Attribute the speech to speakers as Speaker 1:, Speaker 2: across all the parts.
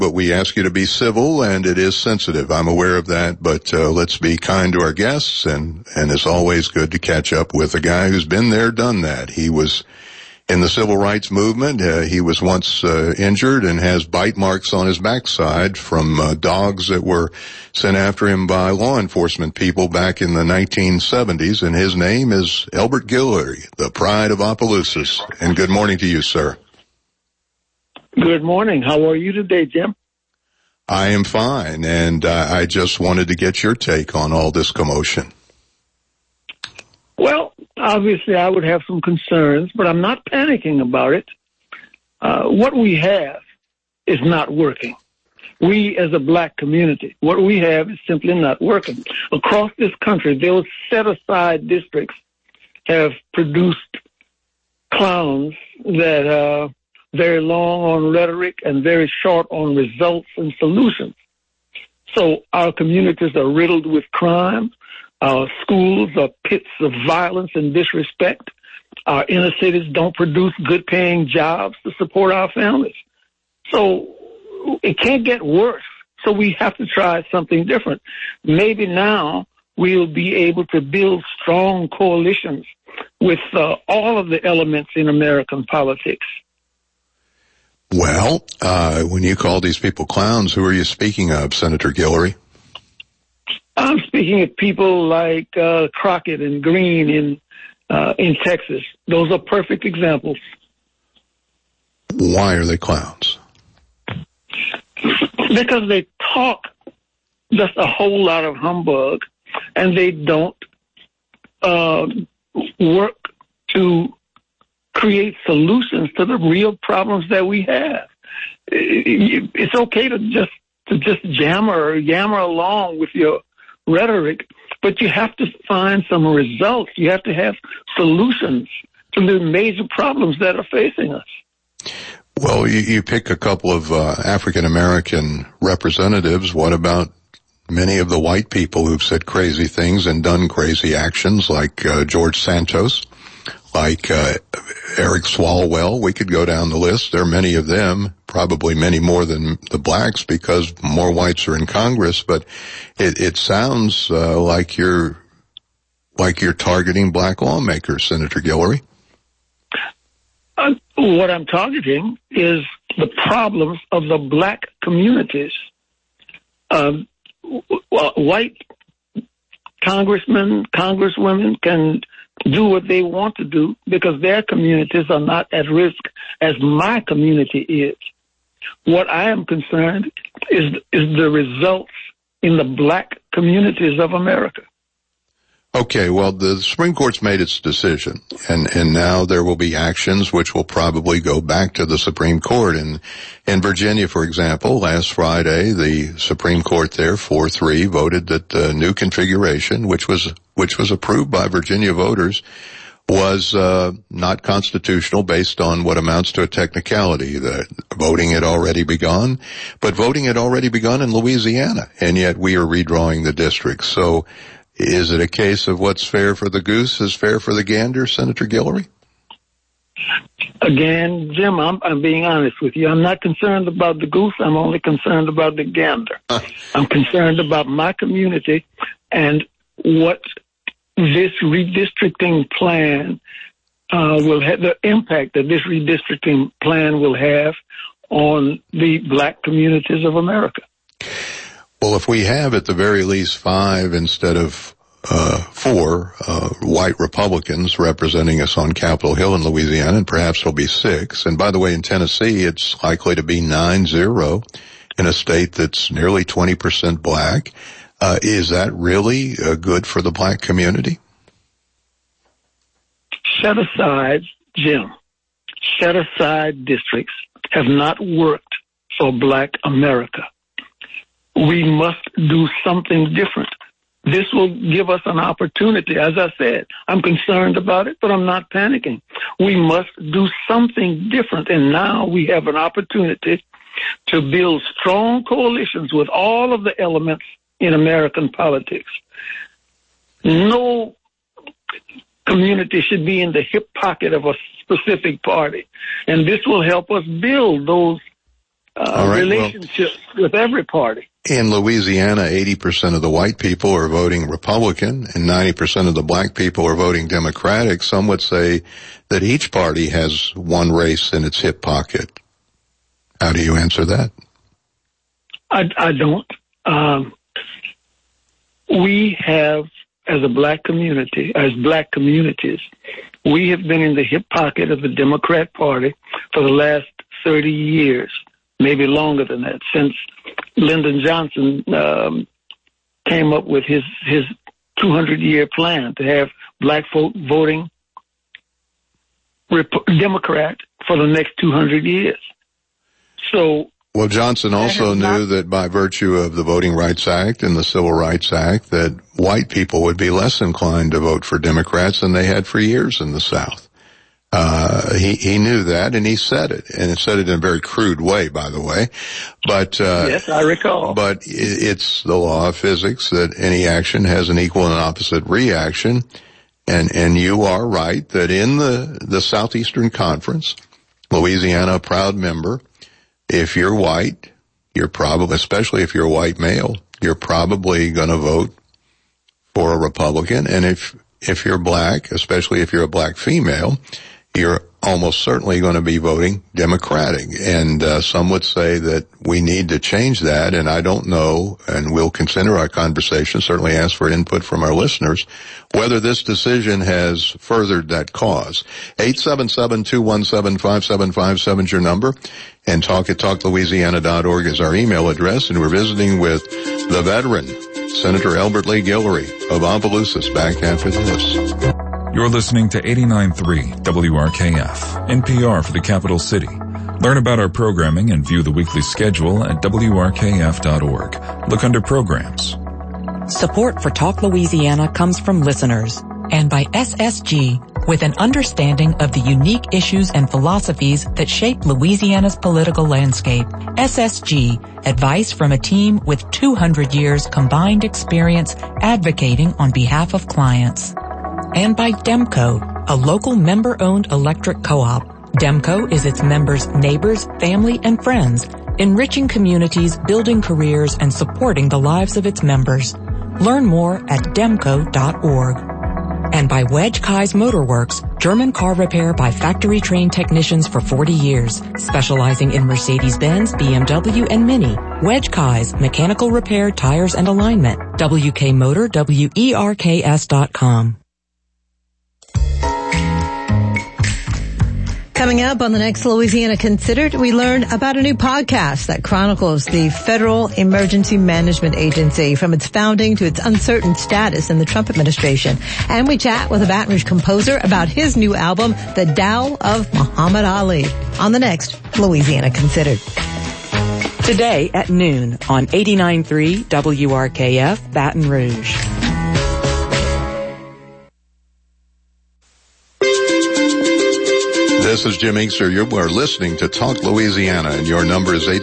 Speaker 1: but we ask you to be civil, and it is sensitive. I'm aware of that, but let's be kind to our guests, and it's always good to catch up with a guy who's been there, done that. He was in the civil rights movement. He was once injured and has bite marks on his backside from dogs that were sent after him by law enforcement people back in the 1970s, and his name is Elbert Guillory, the pride of Opelousas. And good morning to you, sir.
Speaker 2: Good morning. How are you today, Jim?
Speaker 1: I am fine, and I just wanted to get your take on all this commotion.
Speaker 2: Well, obviously I would have some concerns, but I'm not panicking about it. What we have is not working. We as a black community, what we have is simply not working. Across this country, those set-aside districts have produced clowns that are very long on rhetoric and very short on results and solutions. So our communities are riddled with crime. Our schools are pits of violence and disrespect. Our inner cities don't produce good-paying jobs to support our families. So it can't get worse. So we have to try something different. Maybe now we'll be able to build strong coalitions with all of the elements in American politics.
Speaker 1: Well, when you call these people clowns, who are you speaking of, Senator Guillory?
Speaker 2: I'm speaking of people like Crockett and Green in Texas. Those are perfect examples.
Speaker 1: Why are they clowns?
Speaker 2: Because they talk just a whole lot of humbug, and they don't work to create solutions to the real problems that we have. It's okay to just yammer along with your rhetoric, but you have to find some results. You have to have solutions to the major problems that are facing us.
Speaker 1: Well, you pick a couple of African-American representatives. What about many of the white people who've said crazy things and done crazy actions, like George Santos, like Eric Swalwell? We could go down the list. There are many of them, probably many more than the blacks because more whites are in Congress, but it sounds like you're targeting black lawmakers, Senator Guillory.
Speaker 2: What I'm targeting is the problems of the black communities. White congressmen, congresswomen can do what they want to do because their communities are not at risk as my community is. What I am concerned is the results in the black communities of America.
Speaker 1: Okay, well, the Supreme Court's made its decision, and now there will be actions which will probably go back to the Supreme Court. In Virginia, for example, last Friday, the Supreme Court there, 4-3, voted that the new configuration, which was approved by Virginia voters, was not constitutional based on what amounts to a technicality. The voting had already begun, but voting had already begun in Louisiana, and yet we are redrawing the districts. So is it a case of what's fair for the goose is fair for the gander, Senator Guillory?
Speaker 2: Again, Jim, I'm being honest with you. I'm not concerned about the goose. I'm only concerned about the gander. I'm concerned about my community and what this redistricting plan will have, the impact that this redistricting plan will have on the black communities of America.
Speaker 1: Well, if we have at the very least 5 instead of 4 white Republicans representing us on Capitol Hill in Louisiana, and perhaps there'll be 6. And by the way, in Tennessee, it's likely to be 9-0 in a state that's nearly 20% black. Is that really good for the black community?
Speaker 2: Set-aside, Jim, set-aside districts have not worked for black America. We must do something different. This will give us an opportunity. As I said, I'm concerned about it, but I'm not panicking. We must do something different, and now we have an opportunity to build strong coalitions with all of the elements in American politics. No community should be in the hip pocket of a specific party, and this will help us build those relationships with every party.
Speaker 1: In Louisiana, 80% of the white people are voting Republican and 90% of the black people are voting Democratic. Some would say that each party has one race in its hip pocket. How do you answer that?
Speaker 2: I don't. We have, as a black community, as black communities, we have been in the hip pocket of the Democrat Party for the last 30 years, maybe longer than that, since Lyndon Johnson came up with his 200-year plan to have black folk voting Democrat for the next 200 years. So,
Speaker 1: well, Johnson also knew that by virtue of the Voting Rights Act and the Civil Rights Act that white people would be less inclined to vote for Democrats than they had for years in the South. He knew that, and he said it, and said it in a very crude way, by the way. But
Speaker 2: yes, I recall.
Speaker 1: But it's the law of physics that any action has an equal and opposite reaction, and you are right that in the Southeastern Conference, Louisiana, a proud member, if you're white, you're probably, especially if you're a white male, you're probably going to vote for a Republican, and if you're black, especially if you're a black female, you're almost certainly going to be voting Democratic. And some would say that we need to change that, and I don't know, and we'll consider our conversation, certainly ask for input from our listeners, whether this decision has furthered that cause. 877-217-5757 is your number, and talk@talklouisiana.org is our email address, and we're visiting with the veteran, Senator Elbert Lee Guillory of Opelousas. Back after this.
Speaker 3: You're listening to 89.3 WRKF, NPR for the capital city. Learn about our programming and view the weekly schedule at WRKF.org. Look under programs.
Speaker 4: Support for Talk Louisiana comes from listeners and by SSG, with an understanding of the unique issues and philosophies that shape Louisiana's political landscape. SSG, advice from a team with 200 years combined experience advocating on behalf of clients. And by Demco, a local member-owned electric co-op. Demco is its members' neighbors, family, and friends, enriching communities, building careers, and supporting the lives of its members. Learn more at demco.org. And by Wedge Kai's Motorworks, German car repair by factory-trained technicians for 40 years, specializing in Mercedes-Benz, BMW, and Mini. Wedge Kai's, mechanical repair, tires, and alignment. WKMotor, WERKS.com.
Speaker 5: Coming up on the next Louisiana Considered, we learn about a new podcast that chronicles the Federal Emergency Management Agency from its founding to its uncertain status in the Trump administration. And we chat with a Baton Rouge composer about his new album, The Tao of Muhammad Ali, on the next Louisiana Considered.
Speaker 4: Today at noon on 89.3 WRKF Baton Rouge.
Speaker 1: This is Jim Inkster. You are listening to Talk Louisiana, and your number is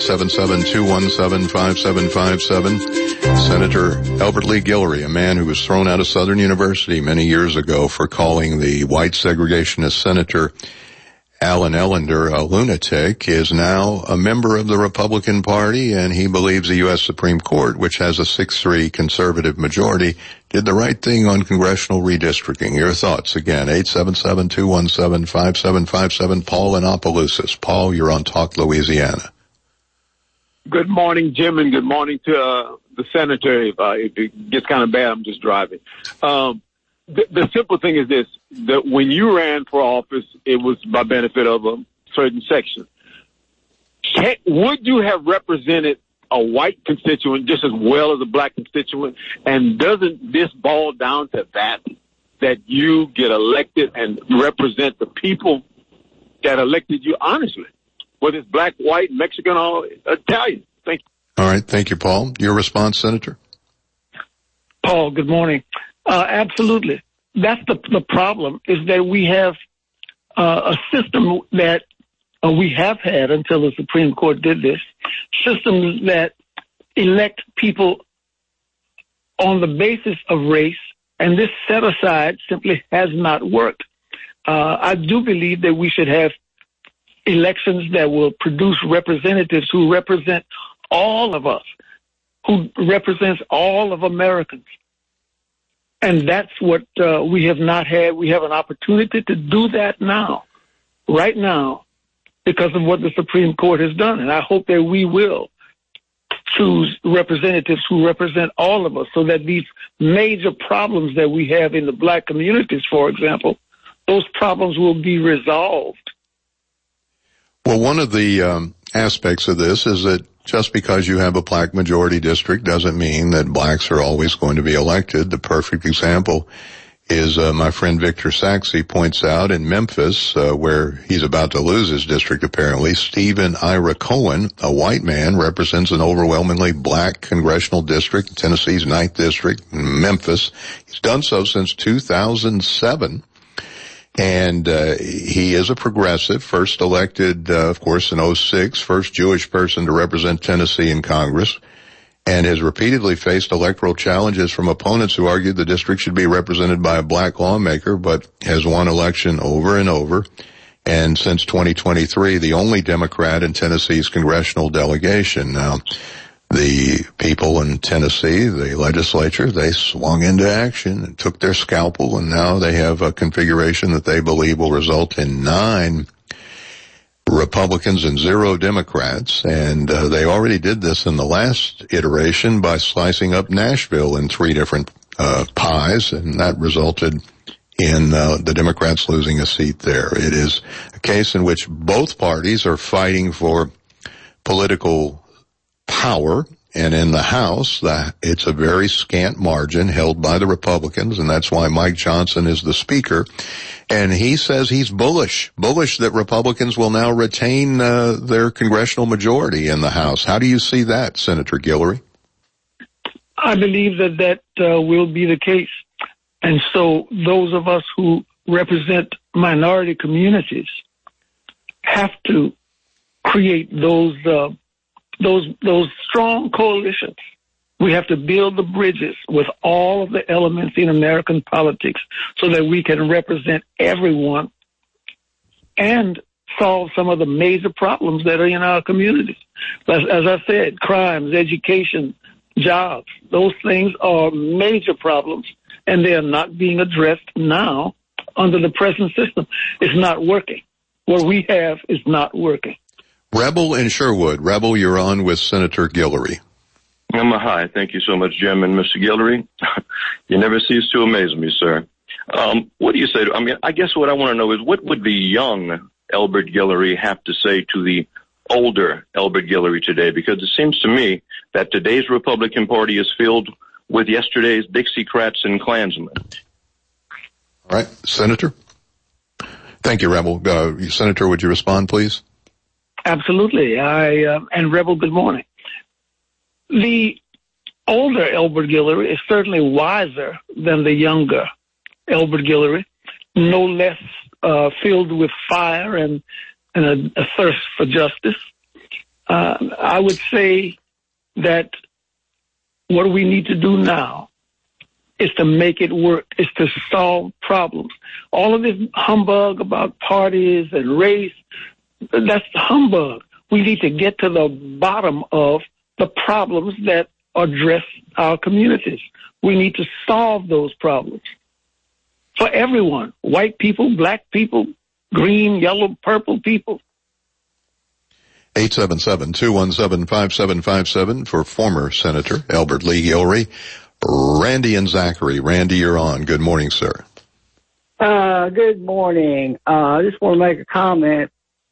Speaker 1: 877-217-5757. Senator Elbert Lee Guillory, a man who was thrown out of Southern University many years ago for calling the white segregationist Senator Alan Ellender a lunatic, is now a member of the Republican Party, and he believes the U.S. Supreme Court, which has a 6-3 conservative majority, did the right thing on congressional redistricting. Your thoughts again, 877-217-5757. Paul in Opelousas. Paul, you're on Talk Louisiana.
Speaker 6: Good morning, Jim, and good morning to the senator. If it gets kind of bad, I'm just driving. The simple thing is this, that when you ran for office, it was by benefit of a certain section. Would you have represented a white constituent just as well as a black constituent? And doesn't this boil down to that you get elected and represent the people that elected you honestly, whether it's black, white, Mexican, or Italian? Thank you.
Speaker 1: All right. Thank you, Paul. Your response, Senator?
Speaker 2: Paul, good morning. Absolutely. That's the problem, is that we have a system that we have had until the Supreme Court did this, systems that elect people on the basis of race, and this set aside simply has not worked. I do believe that we should have elections that will produce representatives who represent all of us, who represents all of Americans. And that's what we have not had. We have an opportunity to do that now, right now, because of what the Supreme Court has done. And I hope that we will choose representatives who represent all of us so that these major problems that we have in the black communities, for example, those problems will be resolved.
Speaker 1: Well, one of the aspects of this is that just because you have a black majority district doesn't mean that blacks are always going to be elected. The perfect example is my friend Victor Saxe points out in Memphis, where he's about to lose his district apparently, Stephen Ira Cohen, a white man, represents an overwhelmingly black congressional district, Tennessee's 9th district in Memphis. He's done so since 2007. And he is a progressive, first elected, of course, in 2006, first Jewish person to represent Tennessee in Congress, and has repeatedly faced electoral challenges from opponents who argued the district should be represented by a black lawmaker, but has won election over and over. And since 2023, the only Democrat in Tennessee's congressional delegation. Now, the people in Tennessee, the legislature, they swung into action and took their scalpel, and now they have a configuration that they believe will result in 9 Republicans and 0 Democrats. And they already did this in the last iteration by slicing up Nashville in 3 different pies, and that resulted in the Democrats losing a seat there. It is a case in which both parties are fighting for political power, and in the House, it's a very scant margin held by the Republicans, and that's why Mike Johnson is the Speaker. And he says he's bullish that Republicans will now retain their congressional majority in the House. How do you see that, Senator Guillory?
Speaker 2: I believe that will be the case. And so those of us who represent minority communities have to create those strong coalitions. We have to build the bridges with all of the elements in American politics so that we can represent everyone and solve some of the major problems that are in our communities. As I said, crimes, education, jobs, those things are major problems, and they are not being addressed now under the present system. It's not working. What we have is not working.
Speaker 1: Rebel in Sherwood. Rebel, you're on with Senator Guillory.
Speaker 7: Hi. Thank you so much, Jim and Mr. Guillory. You never cease to amaze me, sir. What do you say? I guess what I want to know is what would the young Elbert Guillory have to say to the older Elbert Guillory today? Because it seems to me that today's Republican Party is filled with yesterday's Dixiecrats and Klansmen.
Speaker 1: All right. Senator? Thank you, Rebel. Senator, would you respond, please?
Speaker 2: Absolutely. And Rebel, good morning. The older Elbert Guillory is certainly wiser than the younger Elbert Guillory, no less filled with fire and a thirst for justice. I would say that what we need to do now is to make it work, is to solve problems. All of this humbug about parties and race, that's humbug. We need to get to the bottom of the problems that address our communities. We need to solve those problems for everyone, white people, black people, green, yellow, purple people.
Speaker 1: 877-217-5757 for former Senator Elbert Lee Guillory. Randy and Zachary. Randy, you're on. Good morning, sir.
Speaker 8: Good morning. I just want to make a comment.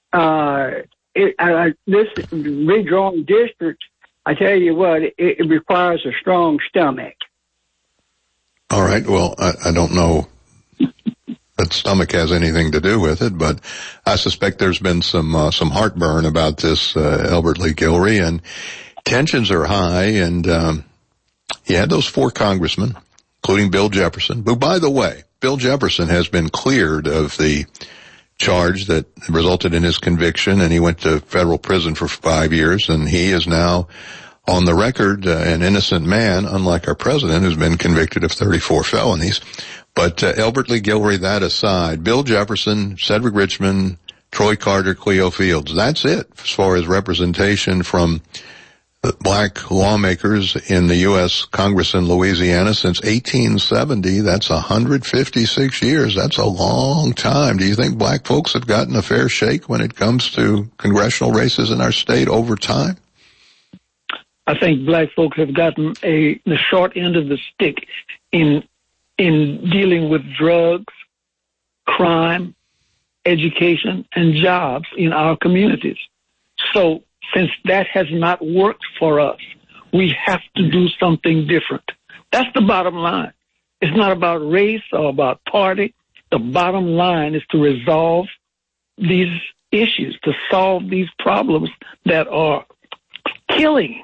Speaker 8: This redrawn district, I tell you what, it requires a strong stomach.
Speaker 1: All right. Well, I don't know that stomach has anything to do with it, but I suspect there's been some heartburn about this, Elbert Lee Guillory, and tensions are high. And you had those 4 congressmen, including Bill Jefferson, who, by the way, Bill Jefferson has been cleared of the charge that resulted in his conviction, and he went to federal prison for 5 years, and he is now on the record an innocent man, unlike our president, who's been convicted of 34 felonies. But Elbert Lee Guillory, that aside, Bill Jefferson, Cedric Richmond, Troy Carter, Cleo Fields. That's it as far as representation from black lawmakers in the U.S. Congress in Louisiana since 1870. That's 156 years. That's a long time. Do you think black folks have gotten a fair shake when it comes to congressional races in our state over time?
Speaker 2: I think black folks have gotten the short end of the stick in dealing with drugs, crime, education, and jobs in our communities. So since that has not worked for us, we have to do something different. That's the bottom line. It's not about race or about party. The bottom line is to resolve these issues, to solve these problems that are killing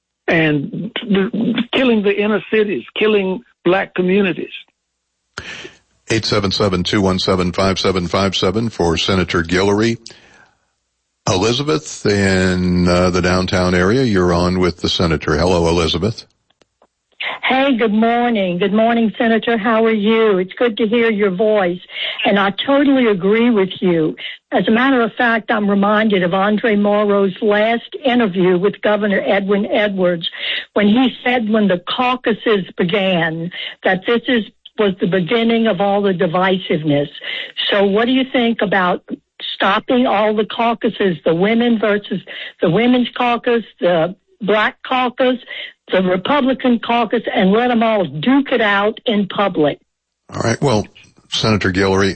Speaker 2: the inner cities, killing black communities.
Speaker 1: 877-217-5757 for Senator Guillory. Elizabeth in the downtown area, you're on with the senator. Hello, Elizabeth.
Speaker 9: Hey, good morning. Good morning, Senator. How are you? It's good to hear your voice, and I totally agree with you. As a matter of fact, I'm reminded of Andre Morrow's last interview with Governor Edwin Edwards when he said when the caucuses began that this was the beginning of all the divisiveness. So what do you think about stopping all the caucuses, the women versus the women's caucus, the black caucus, the Republican caucus, and let them all duke it out in public?
Speaker 1: All right. Well, Senator Guillory,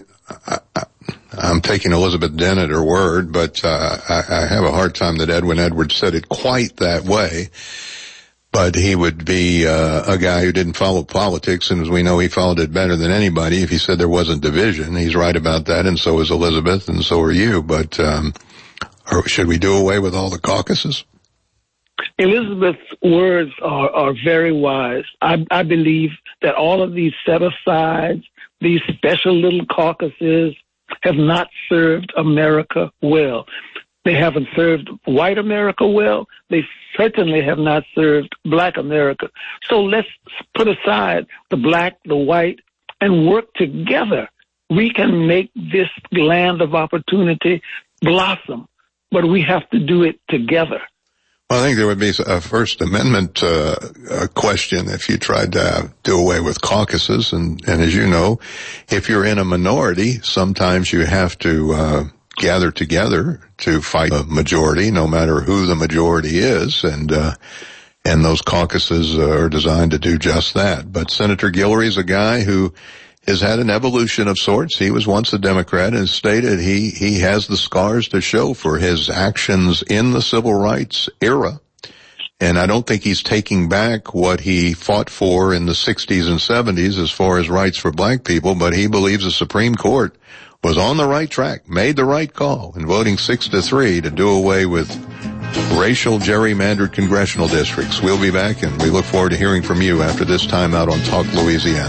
Speaker 1: I'm taking Elizabeth Dent at her word, but I have a hard time that Edwin Edwards said it quite that way. But he would be a guy who didn't follow politics, and as we know, he followed it better than anybody. If he said there wasn't division, he's right about that, and so is Elizabeth, and so are you. But should we do away with all the caucuses?
Speaker 2: Elizabeth's words are very wise. I believe that all of these set-asides, these special little caucuses, have not served America well. They haven't served white America well. They certainly have not served black America. So let's put aside the black, the white, and work together. We can make this land of opportunity blossom, but we have to do it together.
Speaker 1: Well, I think there would be a First Amendment question if you tried to do away with caucuses. And as you know, if you're in a minority, sometimes you have to gather together to fight a majority, no matter who the majority is, and those caucuses are designed to do just that. But Senator Guillory is a guy who has had an evolution of sorts. He was once a Democrat and stated he has the scars to show for his actions in the civil rights era. And I don't think he's taking back what he fought for in the 60s and 70s as far as rights for black people, but he believes the Supreme Court was on the right track, made the right call in voting 6-3 to do away with racial gerrymandered congressional districts. We'll be back, and we look forward to hearing from you after this time out on Talk Louisiana.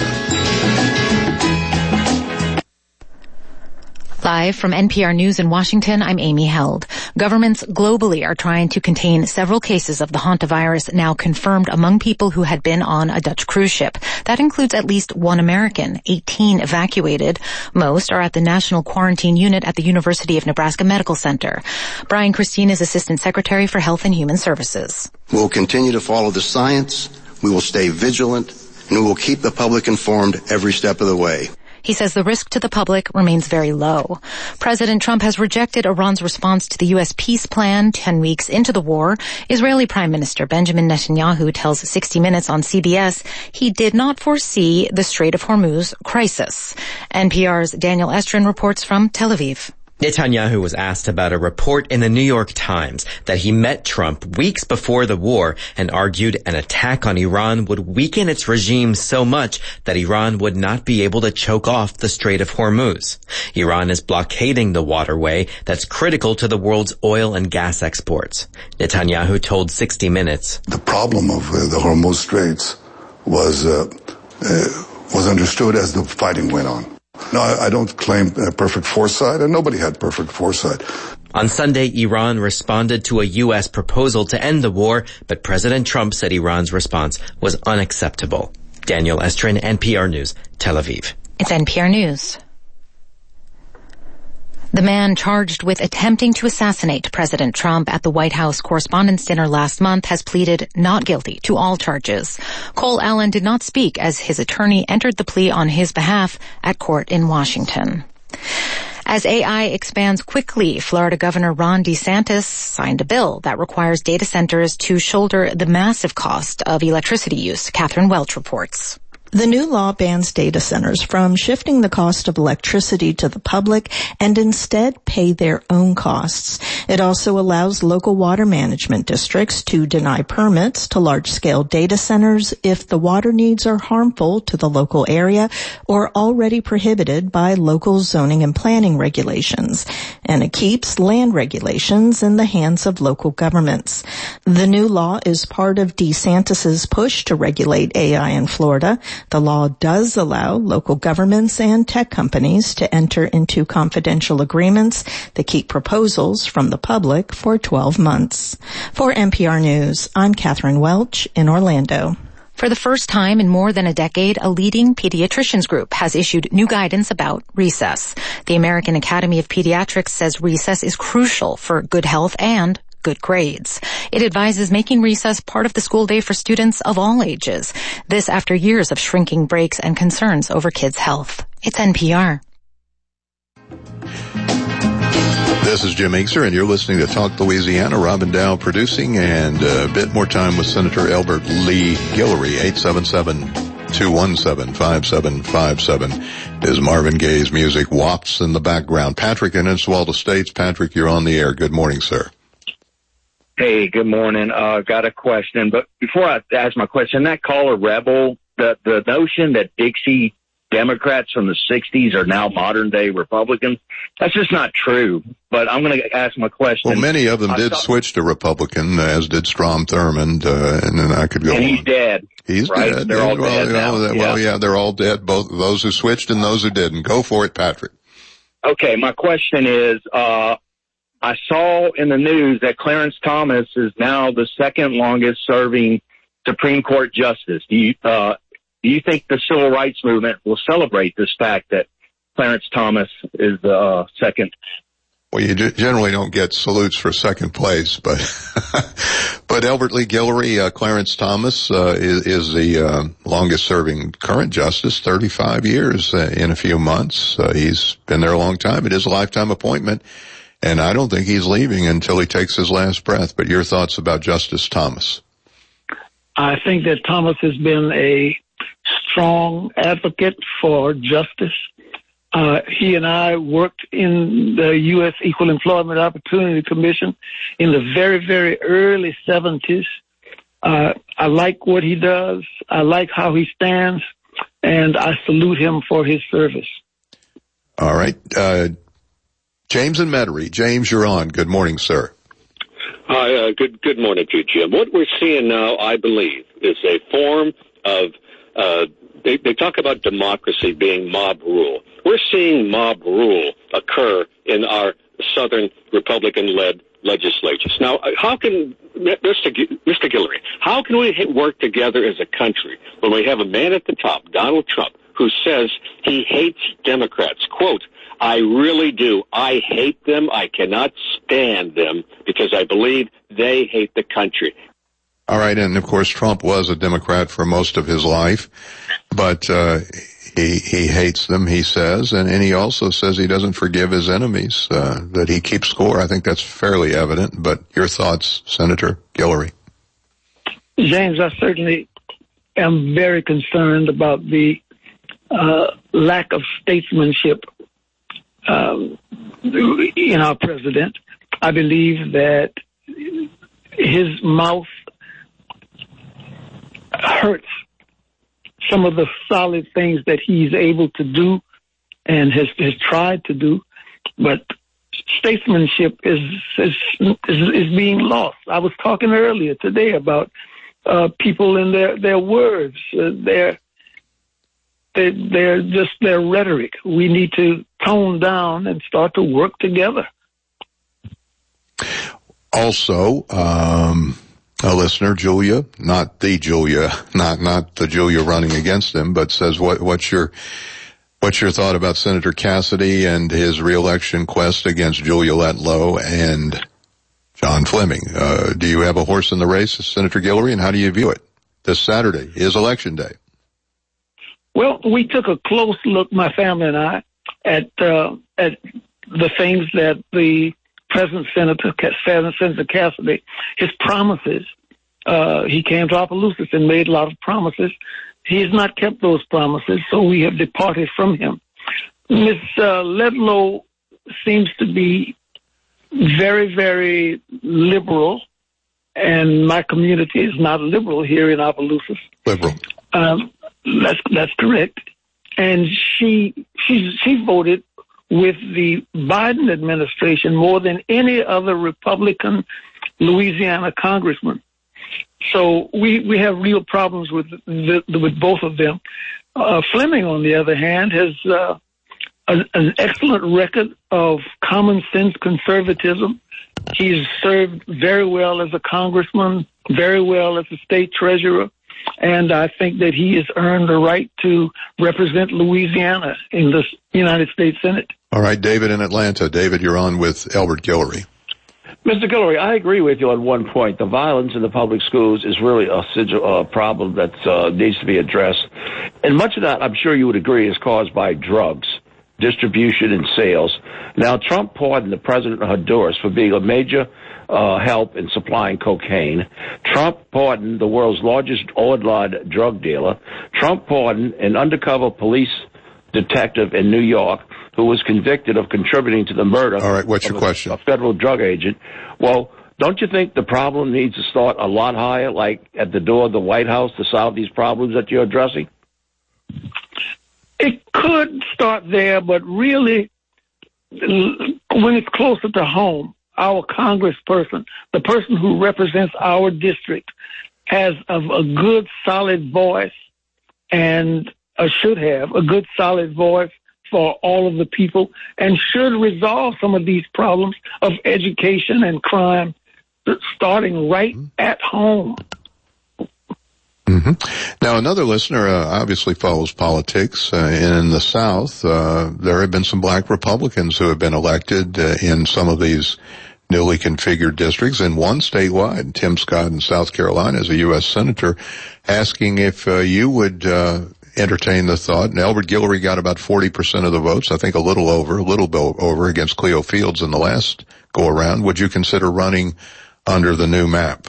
Speaker 10: Live from NPR News in Washington, I'm Amy Held. Governments globally are trying to contain several cases of the hantavirus now confirmed among people who had been on a Dutch cruise ship. That includes at least one American, 18 evacuated. Most are at the National Quarantine Unit at the University of Nebraska Medical Center. Brian Christine is Assistant Secretary for Health and Human Services.
Speaker 11: We'll continue to follow the science, we will stay vigilant, and we will keep the public informed every step of the way.
Speaker 10: He says the risk to the public remains very low. President Trump has rejected Iran's response to the U.S. peace plan 10 weeks into the war. Israeli Prime Minister Benjamin Netanyahu tells 60 Minutes on CBS he did not foresee the Strait of Hormuz crisis. NPR's Daniel Estrin reports from Tel Aviv.
Speaker 12: Netanyahu was asked about a report in the New York Times that he met Trump weeks before the war and argued an attack on Iran would weaken its regime so much that Iran would not be able to choke off the Strait of Hormuz. Iran is blockading the waterway that's critical to the world's oil and gas exports. Netanyahu told 60 Minutes,
Speaker 13: "The problem of the Hormuz Straits was understood as the fighting went on. No, I don't claim perfect foresight, and nobody had perfect foresight."
Speaker 12: On Sunday, Iran responded to a U.S. proposal to end the war, but President Trump said Iran's response was unacceptable. Daniel Estrin, NPR News, Tel Aviv.
Speaker 10: It's NPR News. The man charged with attempting to assassinate President Trump at the White House Correspondents' Dinner last month has pleaded not guilty to all charges. Cole Allen did not speak as his attorney entered the plea on his behalf at court in Washington. As AI expands quickly, Florida Governor Ron DeSantis signed a bill that requires data centers to shoulder the massive cost of electricity use. Catherine Welch reports.
Speaker 14: The new law bans data centers from shifting the cost of electricity to the public and instead pay their own costs. It also allows local water management districts to deny permits to large-scale data centers if the water needs are harmful to the local area or already prohibited by local zoning and planning regulations. And it keeps land regulations in the hands of local governments. The new law is part of DeSantis's push to regulate AI in Florida. The law does allow local governments and tech companies to enter into confidential agreements that keep proposals from the public for 12 months. For NPR News, I'm Catherine Welch in Orlando.
Speaker 10: For the first time in more than a decade, a leading pediatricians group has issued new guidance about recess. The American Academy of Pediatrics says recess is crucial for good health and good grades. It advises making recess part of the school day for students of all ages. This after years of shrinking breaks and concerns over kids' health. It's NPR.
Speaker 1: This is Jim Inkster, and you're listening to Talk Louisiana. Robin Dow producing, and a bit more time with Senator Elbert Lee Guillory, 877-217-5757. Is Marvin Gaye's music wafts in the background. Patrick in Enswald Estates. Patrick, you're on the air. Good morning, sir.
Speaker 15: Hey, good morning. Got a question, but before I ask my question, that caller rebel, the notion that Dixie Democrats from the 60s are now modern day Republicans, that's just not true. But I'm going to ask my question.
Speaker 1: Well, many of them did switch to Republican, as did Strom Thurmond, and then I could go on.
Speaker 15: And he's dead.
Speaker 1: He's
Speaker 15: right?
Speaker 1: dead.
Speaker 15: They're all dead now.
Speaker 1: Well, yeah, they're all dead, both those who switched and those who didn't. Go for it, Patrick.
Speaker 15: Okay, my question is, I saw in the news that Clarence Thomas is now the second longest serving Supreme Court justice. Do you think the civil rights movement will celebrate this fact that Clarence Thomas is the second?
Speaker 1: Well, you generally don't get salutes for second place, but but Elbert Lee Guillory, Clarence Thomas is the longest serving current justice, 35 years in a few months. He's been there a long time. It is a lifetime appointment. And I don't think he's leaving until he takes his last breath. But your thoughts about Justice Thomas?
Speaker 2: I think that Thomas has been a strong advocate for justice. He and I worked in the U.S. Equal Employment Opportunity Commission in the very, very early 70s. I like what he does. I like how he stands, and I salute him for his service.
Speaker 1: All right. James in Metairie. James, you're on. Good morning, sir.
Speaker 16: Hi, good morning to you, Jim. What we're seeing now, I believe, is a form of, they talk about democracy being mob rule. We're seeing mob rule occur in our Southern Republican-led legislatures. Now, how can, Mr. Guillory, how can we work together as a country when we have a man at the top, Donald Trump, who says he hates Democrats? Quote, I really do. I hate them. I cannot stand them because I believe they hate the country.
Speaker 1: All right. And of course, Trump was a Democrat for most of his life, but he hates them, he says. And he also says he doesn't forgive his enemies, that he keeps score. I think that's fairly evident. But your thoughts, Senator Guillory?
Speaker 2: James, I certainly am very concerned about the lack of statesmanship in our president. I believe that his mouth hurts some of the solid things that he's able to do and has tried to do, but statesmanship is being lost. I was talking earlier today about people and their words, their rhetoric. We need to tone down and start to work together.
Speaker 1: Also, a listener, Julia, not the Julia running against him, but says, what's your What's your thought about Senator Cassidy and his reelection quest against Julia Letlow and John Fleming? Do you have a horse in the race, Senator Guillory, and how do you view it? This Saturday is Election Day.
Speaker 2: Well, we took a close look, my family and I, at the things that the present Senator Cassidy, his promises. He came to Opelousas and made a lot of promises. He has not kept those promises, so we have departed from him. Ms. Letlow seems to be very, very liberal, and my community is not liberal here in Opelousas.
Speaker 1: Liberal.
Speaker 2: That's correct. And she voted with the Biden administration more than any other Republican Louisiana congressman. So we have real problems with both of them. Fleming, on the other hand, has an excellent record of common sense conservatism. He's served very well as a congressman, very well as a state treasurer, and I think that he has earned the right to represent Louisiana in the United States Senate.
Speaker 1: All right, David in Atlanta. David, you're on with Elbert Guillory.
Speaker 17: Mr. Guillory, I agree with you on one point. The violence in the public schools is really a problem that needs to be addressed. And much of that, I'm sure you would agree, is caused by drugs, distribution, and sales. Now, Trump pardoned the president of Honduras for being a major help in supplying cocaine. Trump pardoned the world's largest online drug dealer. Trump pardoned an undercover police detective in New York who was convicted of contributing to the murder
Speaker 1: question?
Speaker 17: A federal drug agent. Well, don't you think the problem needs to start a lot higher, like at the door of the White House, to solve these problems that you're addressing?
Speaker 2: It could start there, but really, when it's closer to home, our congressperson, the person who represents our district, has a good, solid voice and should have a good, solid voice for all of the people and should resolve some of these problems of education and crime starting right at home.
Speaker 1: Mm-hmm. Now, another listener obviously follows politics. In the South, there have been some black Republicans who have been elected in some of these newly configured districts, and one statewide, Tim Scott in South Carolina, as a U.S. Senator, asking if you would entertain the thought. And Elbert Guillory got about 40% of the votes, I think a little over against Cleo Fields in the last go-around. Would you consider running under the new map?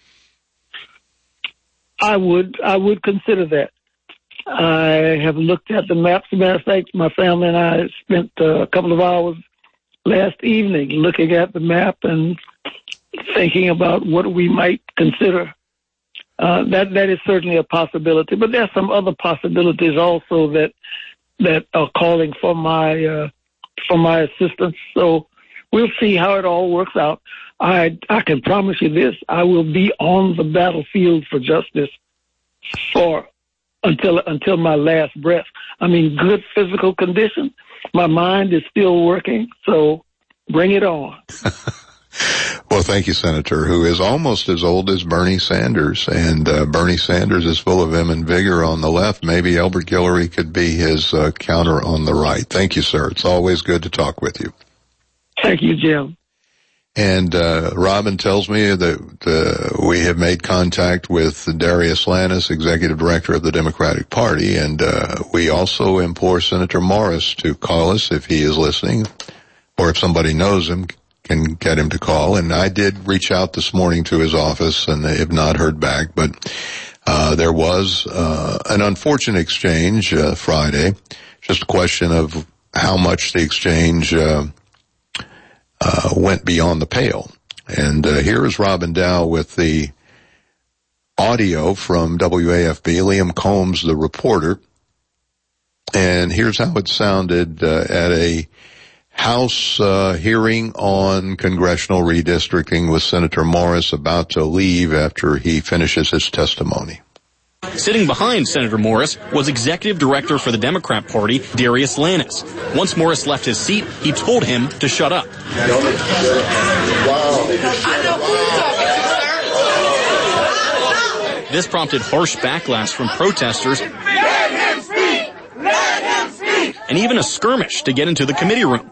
Speaker 2: I would consider that. I have looked at the maps. As a matter of fact, my family and I spent a couple of hours last evening looking at the map and thinking about what we might consider. That is certainly a possibility, but there are some other possibilities also that are calling for my assistance. So we'll see how it all works out. I can promise you this: I will be on the battlefield for justice until my last breath. I mean, good physical condition. My mind is still working, so bring it on.
Speaker 1: Well, thank you, Senator, who is almost as old as Bernie Sanders, and Bernie Sanders is full of vim and vigor on the left. Maybe Elbert Guillory could be his counter on the right. Thank you, sir. It's always good to talk with you.
Speaker 2: Thank you, Jim.
Speaker 1: And Robin tells me that we have made contact with Darius Lannis, Executive Director of the Democratic Party, and we also implore Senator Morris to call us if he is listening, or if somebody knows him, can get him to call. And I did reach out this morning to his office, and they have not heard back, but there was an unfortunate exchange Friday. Just a question of how much the exchange went beyond the pale. And here is Robin Dow with the audio from WAFB, Liam Combs, the reporter. And here's how it sounded at a House hearing on congressional redistricting with Senator Morris about to leave after he finishes his testimony.
Speaker 18: Sitting behind Senator Morris was Executive Director for the Democrat Party, Darius Lannis. Once Morris left his seat, he told him to shut up. This prompted harsh backlash from protesters.
Speaker 19: Let him speak! Let him speak!
Speaker 18: and even a skirmish to get into the committee room.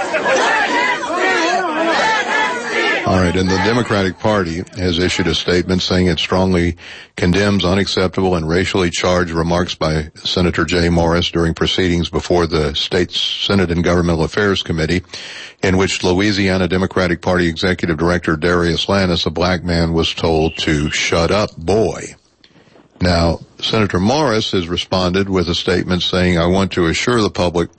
Speaker 1: All right, and the Democratic Party has issued a statement saying it strongly condemns unacceptable and racially charged remarks by Senator Jay Morris during proceedings before the state's Senate and Governmental Affairs Committee, in which Louisiana Democratic Party Executive Director Darius Lannis, a black man, was told to shut up, boy. Now, Senator Morris has responded with a statement saying, I want to assure the public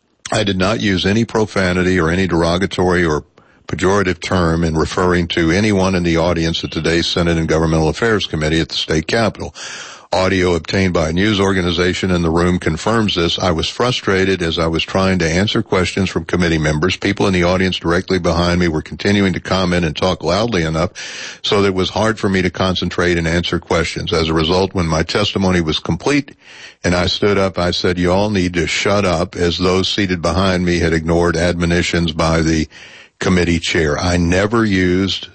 Speaker 1: I did not use any profanity or any derogatory or pejorative term in referring to anyone in the audience at today's Senate and Governmental Affairs Committee at the state capitol. Audio obtained by a news organization in the room confirms this. I was frustrated as I was trying to answer questions from committee members. People in the audience directly behind me were continuing to comment and talk loudly enough so that it was hard for me to concentrate and answer questions. As a result, when my testimony was complete and I stood up, I said, you all need to shut up, as those seated behind me had ignored admonitions by the committee chair. I never used,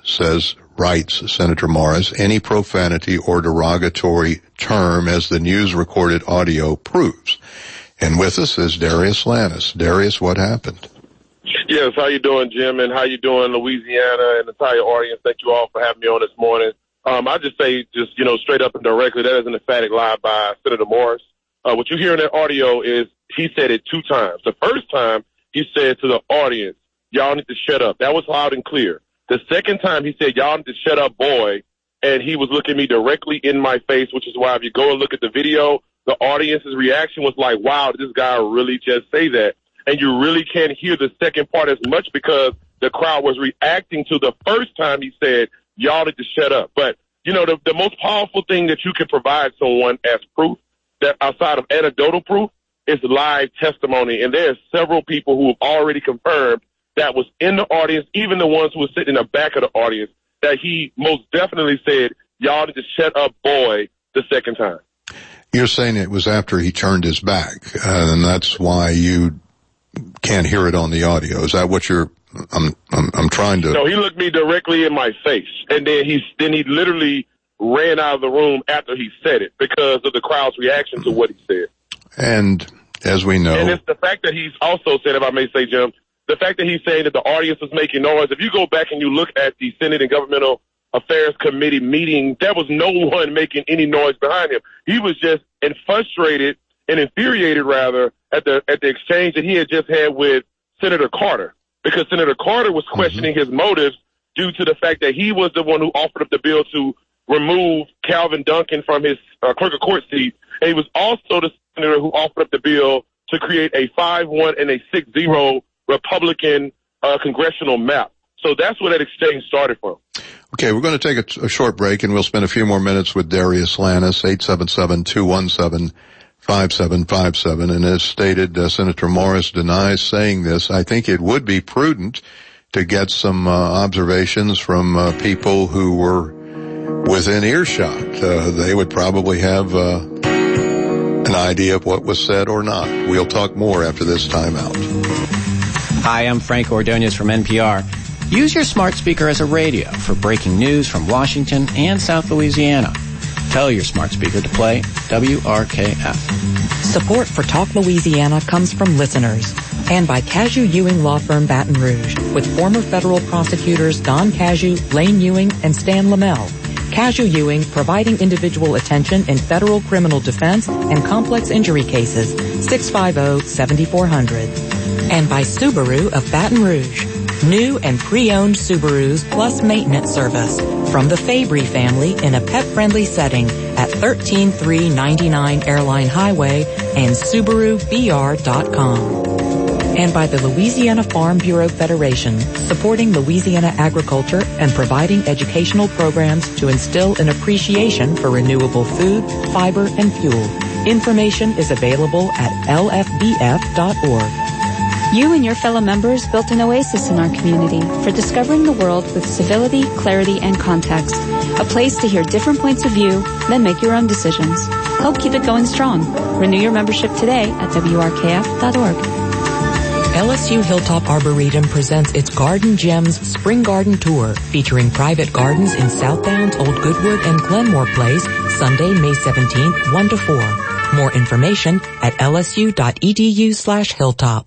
Speaker 1: writes Senator Morris, any profanity or derogatory term, as the news recorded audio proves. And with us is Darius Lannis. Darius, what happened?
Speaker 19: Yes, how you doing, Jim, and how you doing, Louisiana and the entire audience? Thank you all for having me on this morning. I just say, straight up and directly, that is an emphatic lie by Senator Morris. What you hear in that audio is he said it 2 times. The first time he said to the audience, y'all need to shut up. That was loud and clear. The second time he said, y'all need to shut up, boy, and he was looking me directly in my face, which is why if you go and look at the video, the audience's reaction was like, wow, did this guy really just say that? And you really can't hear the second part as much because the crowd was reacting to the first time he said, y'all need to shut up. But, the most powerful thing that you can provide someone as proof, that outside of anecdotal proof, is live testimony. And there are several people who have already confirmed that was in the audience, even the ones who were sitting in the back of the audience, that he most definitely said, y'all need to shut up, boy, the second time.
Speaker 1: You're saying it was after he turned his back, and that's why you can't hear it on the audio. Is that what you're, I'm trying to.
Speaker 19: No, he looked me directly in my face, and then he literally ran out of the room after he said it because of the crowd's reaction to what he said.
Speaker 1: And as we know.
Speaker 19: And it's the fact that he's also said, if I may say, Jim, the fact that he's saying that the audience was making noise, if you go back and you look at the Senate and Governmental Affairs Committee meeting, there was no one making any noise behind him. He was just frustrated and infuriated, rather, at the exchange that he had just had with Senator Carter, because Senator Carter was questioning his motives due to the fact that he was the one who offered up the bill to remove Calvin Duncan from his clerk of court seat, and he was also the senator who offered up the bill to create a 5-1 and a 6-0 Republican congressional map. So that's where that exchange started from.
Speaker 1: Okay, we're going to take a short break, and we'll spend a few more minutes with Darius Lannis, 877-217-5757. And as stated, Senator Morris denies saying this. I think it would be prudent to get some observations from people who were within earshot. They would probably have an idea of what was said or not. We'll talk more after this timeout.
Speaker 20: Hi, I'm Frank Ordonez from NPR. Use your smart speaker as a radio for breaking news from Washington and South Louisiana. Tell your smart speaker to play WRKF.
Speaker 4: Support for Talk Louisiana comes from listeners and by Cashew Ewing Law Firm Baton Rouge, with former federal prosecutors Don Cashew, Lane Ewing, and Stan Lamel. Cashew Ewing providing individual attention in federal criminal defense and complex injury cases. 650-7400. And by Subaru of Baton Rouge. New and pre-owned Subarus plus maintenance service from the Fabry family in a pet-friendly setting at 13399 Airline Highway and SubaruBR.com. And by the Louisiana Farm Bureau Federation, supporting Louisiana agriculture and providing educational programs to instill an appreciation for renewable food, fiber, and fuel. Information is available at lfbf.org.
Speaker 21: You and your fellow members built an oasis in our community for discovering the world with civility, clarity, and context. A place to hear different points of view, then make your own decisions. Help keep it going strong. Renew your membership today at wrkf.org.
Speaker 4: LSU Hilltop Arboretum presents its Garden Gems Spring Garden Tour, featuring private gardens in South Downs, Old Goodwood, and Glenmore Place, Sunday, May 17th, 1 to 4. More information at lsu.edu/hilltop.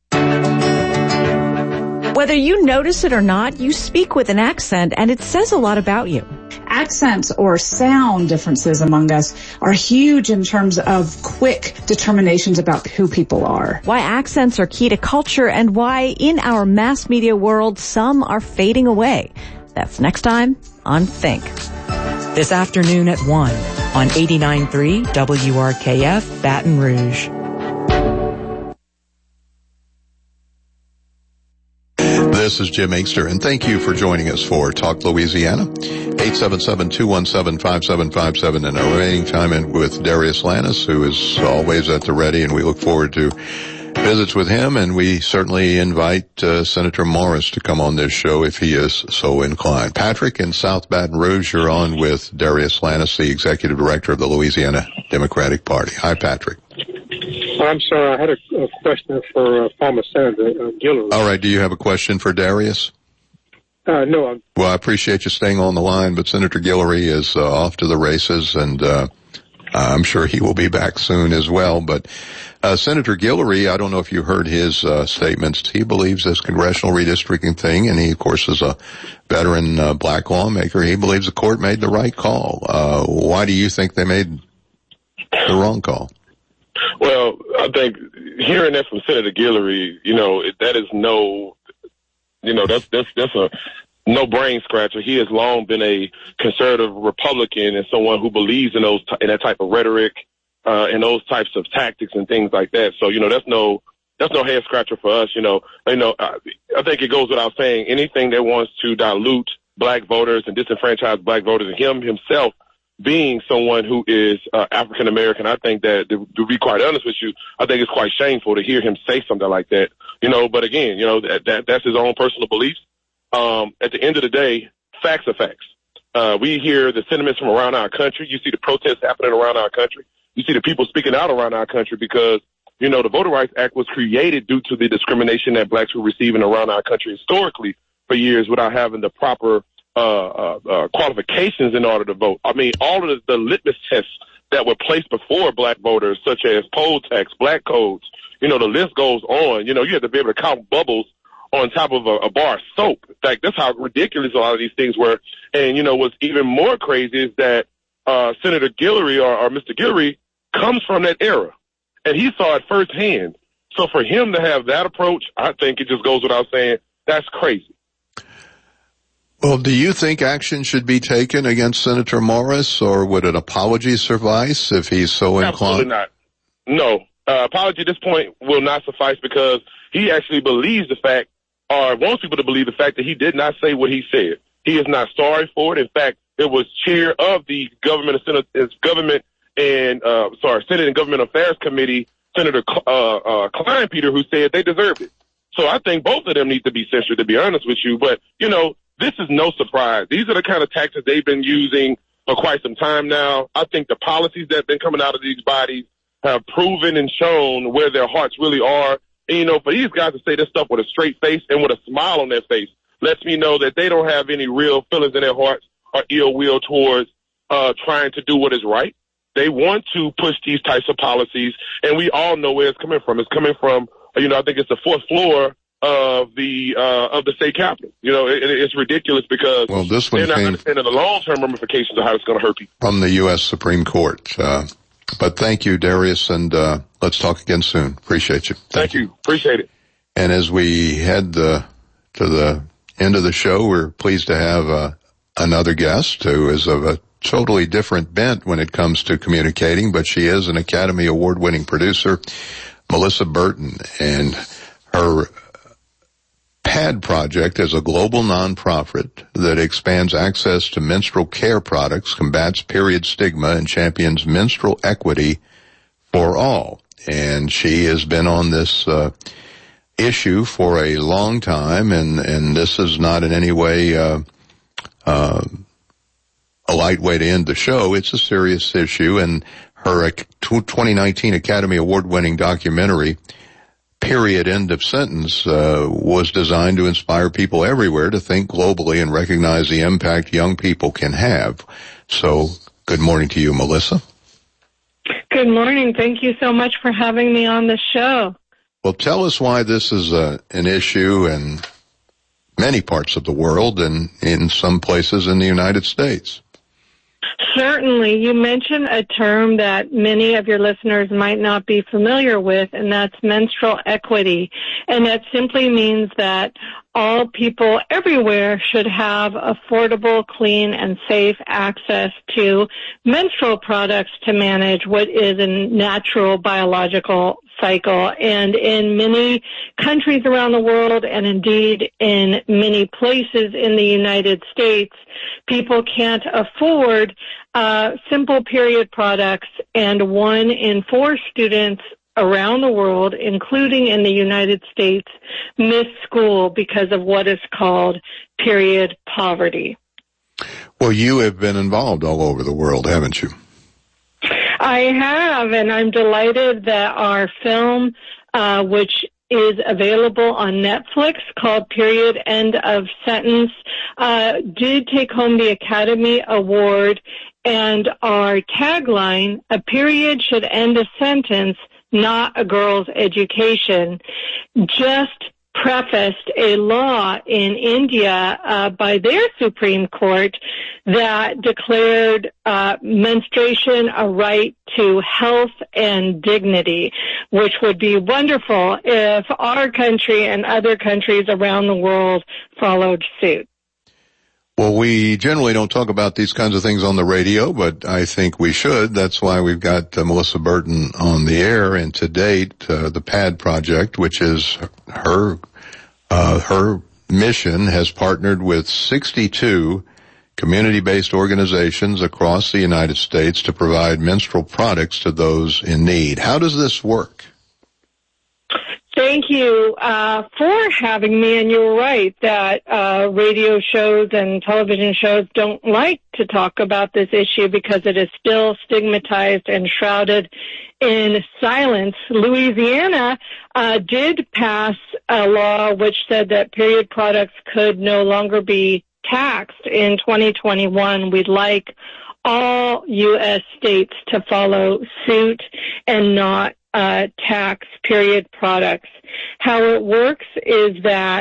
Speaker 3: Whether you notice it or not, you speak with an accent, and it says a lot about you.
Speaker 22: Accents or sound differences among us are huge in terms of quick determinations about who people are.
Speaker 3: Why accents are key to culture and why in our mass media world some are fading away. That's next time on Think.
Speaker 4: This afternoon at 1 on 89.3 WRKF Baton Rouge.
Speaker 1: This is Jim Inkster, and thank you for joining us for Talk Louisiana. 877-217-5757 and our remaining time in with Darius Lannis, who is always at the ready, and we look forward to visits with him, and we certainly invite Senator Morris to come on this show if he is so inclined. Patrick in South Baton Rouge, you're on with Darius Lannis, the Executive Director of the Louisiana Democratic Party. Hi, Patrick.
Speaker 23: I'm sorry, I had a question for former Senator Guillory.
Speaker 1: All right, do you have a question for Darius?
Speaker 23: No.
Speaker 1: Well, I appreciate you staying on the line, but Senator Guillory is off to the races, and I'm sure he will be back soon as well. But Senator Guillory, I don't know if you heard his statements. He believes this congressional redistricting thing, and he, of course, is a veteran black lawmaker. He believes the court made the right call. Why do you think they made the wrong call?
Speaker 19: Well, I think hearing that from Senator Guillory, that is that's a no brain scratcher. He has long been a conservative Republican and someone who believes in that type of rhetoric, and those types of tactics and things like that. So, that's no head scratcher for us. I think it goes without saying, anything that wants to dilute black voters and disenfranchise black voters, and him himself being someone who is African American, I think that, to be quite honest with you, I think it's quite shameful to hear him say something like that. But again, that's his own personal beliefs. At the end of the day, facts are facts. We hear the sentiments from around our country. You see the protests happening around our country. You see the people speaking out around our country because, the Voter Rights Act was created due to the discrimination that blacks were receiving around our country historically for years without having the proper qualifications in order to vote. I mean, all of the litmus tests that were placed before black voters, such as poll tax, black codes, the list goes on. You had to be able to count bubbles on top of a bar of soap. In fact, that's how ridiculous a lot of these things were. And, what's even more crazy is that Senator Guillory or Mr. Guillory comes from that era, and he saw it firsthand. So for him to have that approach, I think it just goes without saying, that's crazy.
Speaker 1: Well, do you think action should be taken against Senator Morris, or would an apology suffice if he's so inclined?
Speaker 19: Absolutely not. No. Apology at this point will not suffice because he actually believes the fact, or wants people to believe the fact, that he did not say what he said. He is not sorry for it. In fact, it was chair of the Senate and Government Affairs Committee, Senator Kleinpeter, who said they deserved it. So I think both of them need to be censured, to be honest with you. But, this is no surprise. These are the kind of tactics they've been using for quite some time now. I think the policies that have been coming out of these bodies have proven and shown where their hearts really are. And, for these guys to say this stuff with a straight face and with a smile on their face lets me know that they don't have any real feelings in their hearts or ill will towards trying to do what is right. They want to push these types of policies, and we all know where it's coming from. It's coming from, I think it's the fourth floor of the state capitol. It's ridiculous because they're not understanding the long-term ramifications of how it's going to hurt people.
Speaker 1: From the U.S. Supreme Court. But thank you, Darius, and let's talk again soon. Appreciate you.
Speaker 19: Thank you. Appreciate it.
Speaker 1: And as we head to the end of the show, we're pleased to have another guest who is of a totally different bent when it comes to communicating, but she is an Academy Award-winning producer, Melissa Burton, and her PAD Project is a global nonprofit that expands access to menstrual care products, combats period stigma, and champions menstrual equity for all. And she has been on this issue for a long time, and this is not in any way a light way to end the show. It's a serious issue, and her 2019 Academy Award-winning documentary, Period, End of Sentence, was designed to inspire people everywhere to think globally and recognize the impact young people can have. So, good morning to you, Melissa.
Speaker 5: Good morning. Thank you so much for having me on the show.
Speaker 1: Well, tell us why this is an issue in many parts of the world and in some places in the United States.
Speaker 5: Certainly. You mentioned a term that many of your listeners might not be familiar with, and that's menstrual equity. And that simply means that all people everywhere should have affordable, clean, and safe access to menstrual products to manage what is a natural biological cycle. And in many countries around the world, and indeed in many places in the United States, people can't afford simple period products, and 1 in 4 students around the world, including in the United States, miss school because of what is called period poverty.
Speaker 1: Well, you have been involved all over the world, haven't you?
Speaker 5: I have, and I'm delighted that our film, which is available on Netflix, called Period End of Sentence, did take home the Academy Award. And our tagline, "A period should end a sentence, not a girl's education," just prefaced a law in India by their Supreme Court that declared menstruation a right to health and dignity, which would be wonderful if our country and other countries around the world followed suit.
Speaker 1: Well, we generally don't talk about these kinds of things on the radio, but I think we should. That's why we've got Melissa Burton on the air. And to date, the PAD Project, which is her mission, has partnered with 62 community-based organizations across the United States to provide menstrual products to those in need. How does this work?
Speaker 5: Thank you for having me, and you're right that radio shows and television shows don't like to talk about this issue because it is still stigmatized and shrouded in silence. Louisiana did pass a law which said that period products could no longer be taxed in 2021. We'd like all U.S. states to follow suit and not tax period products. How it works is that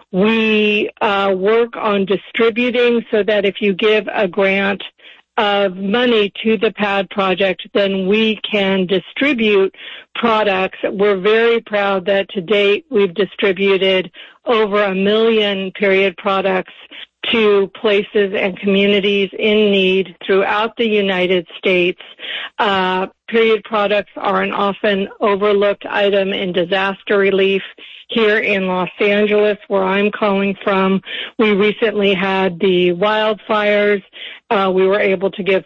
Speaker 5: we work on distributing so that if you give a grant of money to the PAD Project, then we can distribute products. We're very proud that to date we've distributed over 1 million period products to places and communities in need throughout the United States. Period products are an often overlooked item in disaster relief. Here in Los Angeles, where I'm calling from, we recently had the wildfires. We were able to give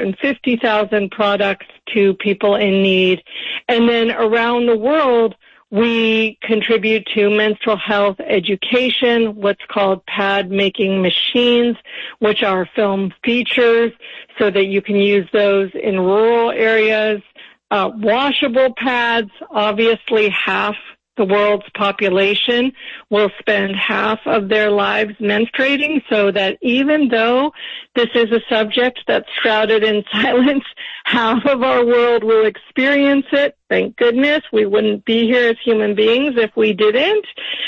Speaker 5: 450,000 products to people in need. And then around the world, we contribute to menstrual health education, what's called pad making machines, which are film features so that you can use those in rural areas. Washable pads, obviously half the world's population will spend half of their lives menstruating, so that even though this is a subject that's shrouded in silence, half of our world will experience it. Thank goodness. We wouldn't be here as human beings if we didn't.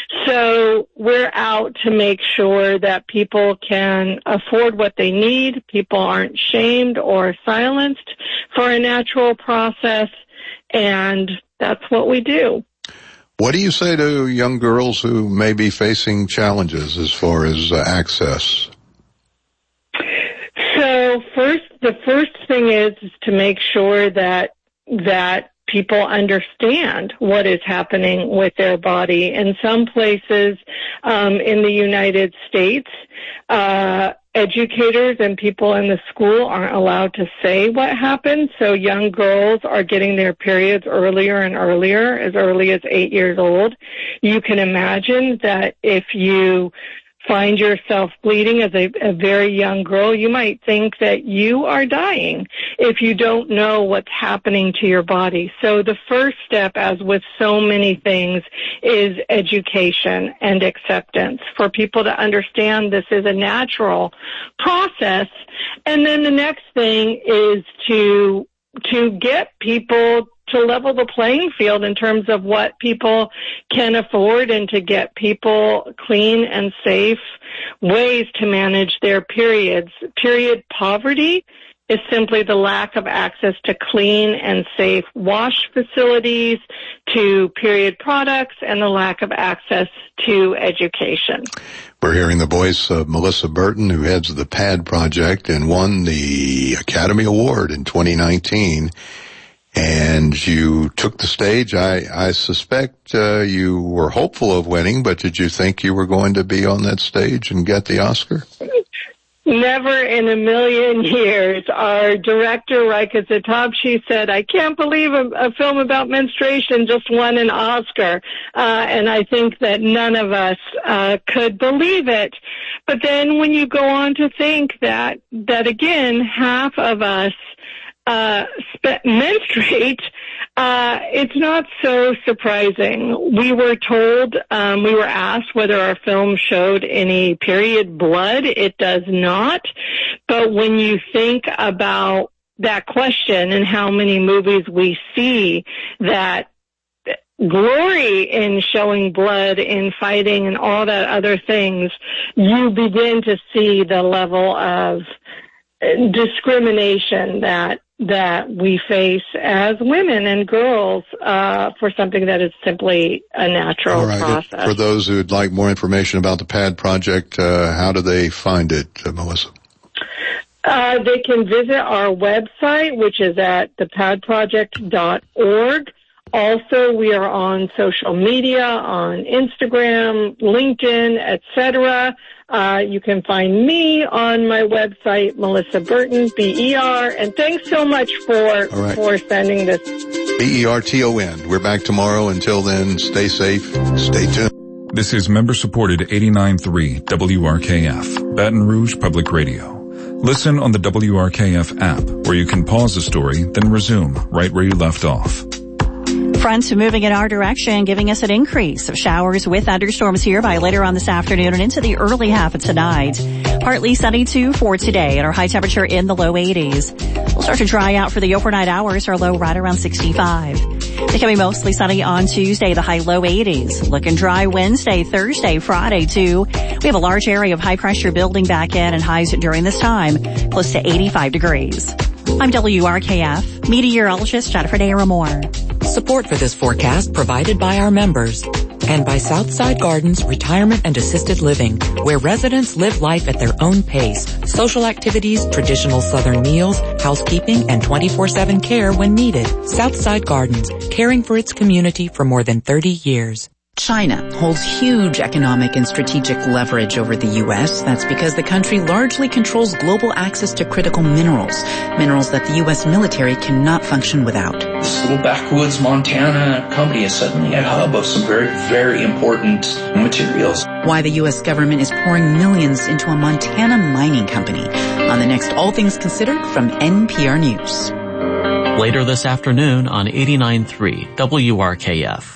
Speaker 5: So we're out to make sure that people can afford what they need. People aren't shamed or silenced for a natural process, and that's what we do.
Speaker 1: What do you say to young girls who may be facing challenges as far as access?
Speaker 5: So the first thing is to make sure that people understand what is happening with their body. In some places in the United States, educators and people in the school aren't allowed to say what happened, so young girls are getting their periods earlier and earlier, as early as 8 years old. You can imagine that if you find yourself bleeding as a very young girl, you might think that you are dying if you don't know what's happening to your body. So the first step, as with so many things, is education and acceptance for people to understand this is a natural process. And then the next thing is to to get people to level the playing field in terms of what people can afford and to get people clean and safe ways to manage their periods. Period poverty is simply the lack of access to clean and safe wash facilities, to period products, and the lack of access to education.
Speaker 1: We're hearing the voice of Melissa Burton, who heads the PAD project and won the Academy Award in 2019. And you took the stage. I suspect you were hopeful of winning, but did you think you were going to be on that stage and get the Oscar?
Speaker 5: Never in a million years. Our director, Raika Zitabshi, said, I can't believe a film about menstruation just won an Oscar. And I think that none of us could believe it. But then when you go on to think that again, half of us menstruate, it's not so surprising. We were told, we were asked whether our film showed any period blood. It does not. But when you think about that question and how many movies we see that glory in showing blood, in fighting, and all that other things, you begin to see the level of discrimination that we face as women and girls for something that is simply a natural process.
Speaker 1: For those who would like more information about the PAD project, how do they find it, Melissa?
Speaker 5: They can visit our website, which is at thepadproject.org. Also, we are on social media, on Instagram, LinkedIn, etc. You can find me on my website, Melissa Burton, BER. And thanks so much for sending this.
Speaker 1: BERTON. We're back tomorrow. Until then, stay safe. Stay tuned.
Speaker 6: This is member-supported 89.3 WRKF, Baton Rouge Public Radio. Listen on the WRKF app, where you can pause the story, then resume right where you left off.
Speaker 3: Fronts moving in our direction, giving us an increase of showers with thunderstorms here by later on this afternoon and into the early half of tonight. Partly sunny too for today, and our high temperature in the low 80s. We'll start to dry out for the overnight hours, our low right around 65. Becoming mostly sunny on Tuesday, the high low 80s. Looking dry Wednesday, Thursday, Friday too. We have a large area of high pressure building back in, and highs during this time close to 85 degrees. I'm WRKF meteorologist Jennifer Naramore.
Speaker 4: Support for this forecast provided by our members and by Southside Gardens Retirement and Assisted Living, where residents live life at their own pace. Social activities, traditional Southern meals, housekeeping, and 24/7 care when needed. Southside Gardens, caring for its community for more than 30 years.
Speaker 7: China holds huge economic and strategic leverage over the U.S. That's because the country largely controls global access to critical minerals that the U.S. military cannot function without.
Speaker 8: This little backwoods Montana company is suddenly a hub of some very, very important materials.
Speaker 7: Why the U.S. government is pouring millions into a Montana mining company on the next All Things Considered from NPR News.
Speaker 24: Later this afternoon on 89.3 WRKF.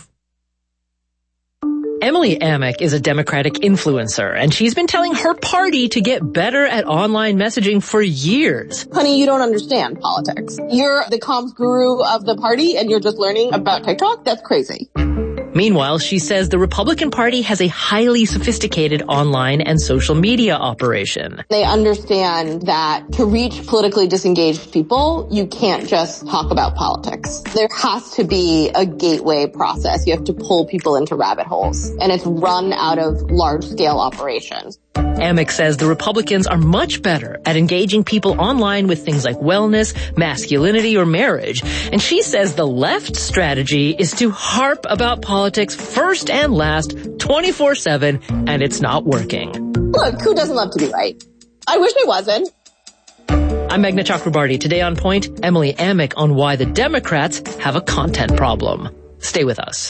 Speaker 25: Emily Amick is a Democratic influencer, and she's been telling her party to get better at online messaging for years.
Speaker 26: Honey, you don't understand politics. You're the comms guru of the party, and you're just learning about TikTok? That's crazy.
Speaker 25: Meanwhile, she says the Republican Party has a highly sophisticated online and social media operation.
Speaker 26: They understand that to reach politically disengaged people, you can't just talk about politics. There has to be a gateway process. You have to pull people into rabbit holes, and it's run out of large-scale operations.
Speaker 25: Amick says the Republicans are much better at engaging people online with things like wellness, masculinity, or marriage. And she says the left strategy is to harp about politics first and last, 24/7, and it's not working.
Speaker 26: Look, who doesn't love to be right? I wish I wasn't.
Speaker 25: I'm Meghna Chakrabarty. Today on Point, Emily Amick on why the Democrats have a content problem. Stay with us.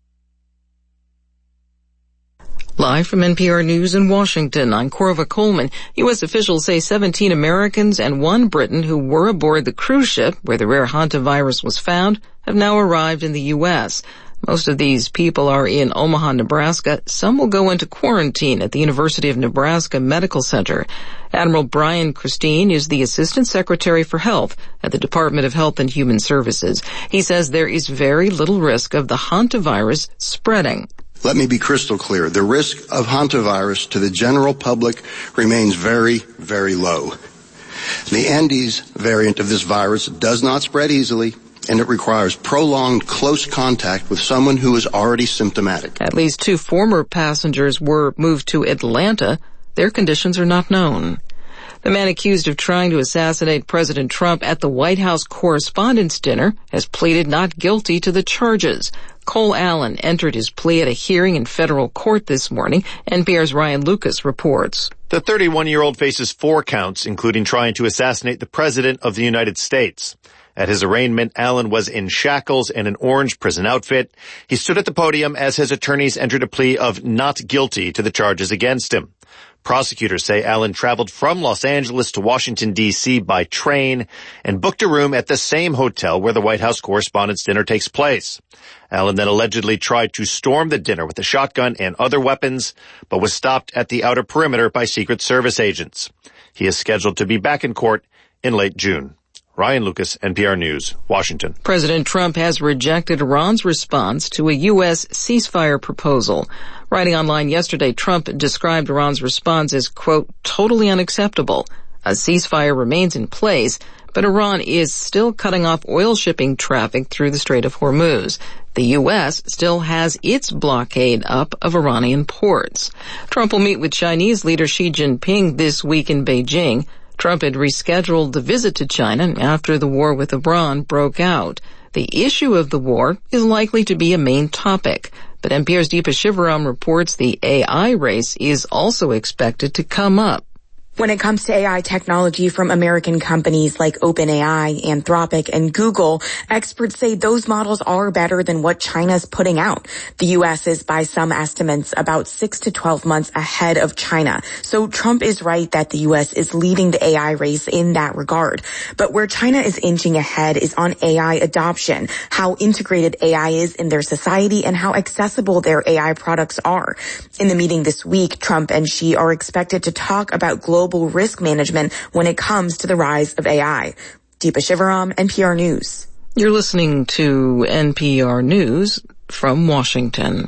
Speaker 27: Live from NPR News in Washington, I'm Corva Coleman. U.S. officials say 17 Americans and 1 Briton who were aboard the cruise ship where the rare hantavirus was found have now arrived in the U.S. Most of these people are in Omaha, Nebraska. Some will go into quarantine at the University of Nebraska Medical Center. Admiral Brian Christine is the Assistant Secretary for Health at the Department of Health and Human Services. He says there is very little risk of the hantavirus spreading.
Speaker 9: Let me be crystal clear. The risk of hantavirus to the general public remains very, very low. The Andes variant of this virus does not spread easily, and it requires prolonged close contact with someone who is already symptomatic.
Speaker 27: At least 2 former passengers were moved to Atlanta. Their conditions are not known. The man accused of trying to assassinate President Trump at the White House Correspondents' Dinner has pleaded not guilty to the charges. Cole Allen entered his plea at a hearing in federal court this morning. NPR's Ryan Lucas reports.
Speaker 10: The 31-year-old faces 4 counts, including trying to assassinate the President of the United States. At his arraignment, Allen was in shackles and an orange prison outfit. He stood at the podium as his attorneys entered a plea of not guilty to the charges against him. Prosecutors say Allen traveled from Los Angeles to Washington, D.C. by train and booked a room at the same hotel where the White House Correspondents' Dinner takes place. Allen then allegedly tried to storm the dinner with a shotgun and other weapons, but was stopped at the outer perimeter by Secret Service agents. He is scheduled to be back in court in late June. Ryan Lucas, NPR News, Washington.
Speaker 27: President Trump has rejected Iran's response to a U.S. ceasefire proposal. Writing online yesterday, Trump described Iran's response as, quote, totally unacceptable. A ceasefire remains in place, but Iran is still cutting off oil shipping traffic through the Strait of Hormuz. The U.S. still has its blockade up of Iranian ports. Trump will meet with Chinese leader Xi Jinping this week in Beijing. Trump had rescheduled the visit to China after the war with Iran broke out. The issue of the war is likely to be a main topic, but NPR's Deepa Shivaram reports the AI race is also expected to come up.
Speaker 11: When it comes to AI technology from American companies like OpenAI, Anthropic, and Google, experts say those models are better than what China's putting out. The U.S. is, by some estimates, about 6 to 12 months ahead of China. So Trump is right that the U.S. is leading the AI race in that regard. But where China is inching ahead is on AI adoption, how integrated AI is in their society, and how accessible their AI products are. In the meeting this week, Trump and Xi are expected to talk about global risk management when it comes to the rise of AI. Deepa Shivaram, NPR News.
Speaker 27: You're listening to NPR News from Washington.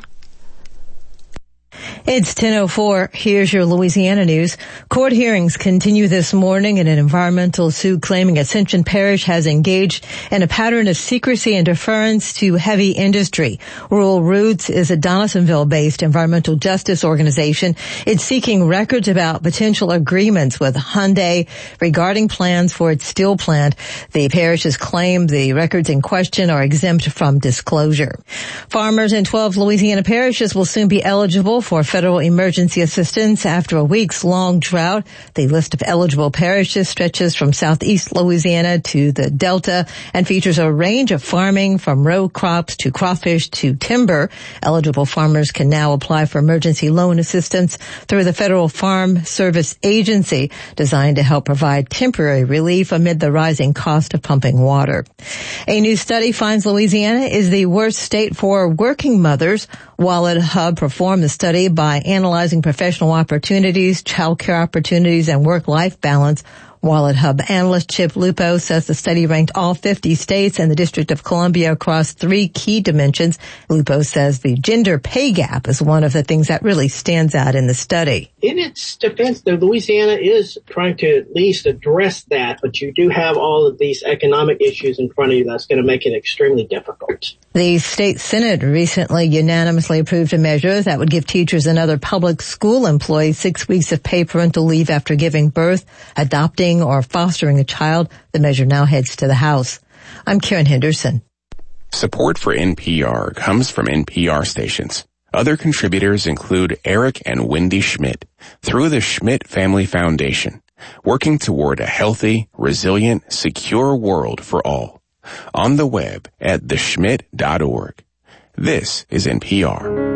Speaker 12: It's 10:04. Here's your Louisiana news. Court hearings continue this morning in an environmental suit claiming Ascension Parish has engaged in a pattern of secrecy and deference to heavy industry. Rural Roots is a Donaldsonville-based environmental justice organization. It's seeking records about potential agreements with Hyundai regarding plans for its steel plant. The parish has claimed the records in question are exempt from disclosure. Farmers in 12 Louisiana parishes will soon be eligible for federal emergency assistance after a weeks-long drought. The list of eligible parishes stretches from southeast Louisiana to the Delta and features a range of farming from row crops to crawfish to timber. Eligible farmers can now apply for emergency loan assistance through the Federal Farm Service Agency, designed to help provide temporary relief amid the rising cost of pumping water. A new study finds Louisiana is the worst state for working mothers. Wallet Hub performed the study by analyzing professional opportunities, childcare opportunities, and work-life balance. Wallet Hub analyst Chip Lupo says the study ranked all 50 states and the District of Columbia across 3 key dimensions. Lupo says the gender pay gap is one of the things that really stands out in the study.
Speaker 13: In its defense, though, Louisiana is trying to at least address that, but you do have all of these economic issues in front of you that's going to make it extremely difficult.
Speaker 12: The state Senate recently unanimously approved a measure that would give teachers and other public school employees 6 weeks of paid parental leave after giving birth, adopting, or fostering a child. The measure now heads to the House. I'm Karen Henderson.
Speaker 14: Support for NPR comes from NPR stations. Other contributors include Eric and Wendy Schmidt through the Schmidt Family Foundation, working toward a healthy, resilient, secure world for all. On the web at theschmidt.org. This is NPR.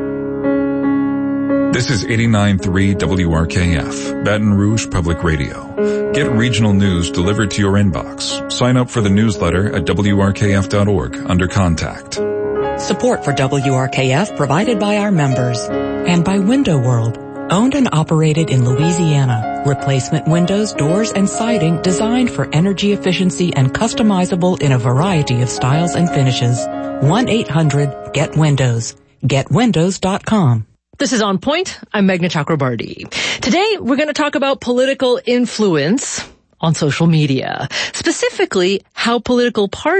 Speaker 6: This is 89.3 WRKF, Baton Rouge Public Radio. Get regional news delivered to your inbox. Sign up for the newsletter at WRKF.org under Contact.
Speaker 4: Support for WRKF provided by our members and by Window World, owned and operated in Louisiana. Replacement windows, doors, and siding designed for energy efficiency and customizable in a variety of styles and finishes. 1-800-GET-WINDOWS. GetWindows.com.
Speaker 25: This is On Point. I'm Meghna Chakrabarti. Today, we're going to talk about political influence on social media. Specifically, how political parties